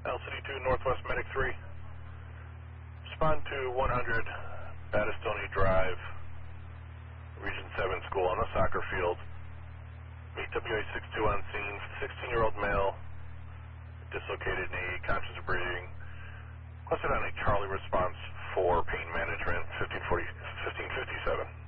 LCD2 Northwest Medic 3. Respond to 100 Battistoni Drive, Region 7 School on the soccer field. Meet WA62 on scene. 16-year-old male, dislocated knee, conscious of breathing. Requested on a Charlie response for pain management, 1557.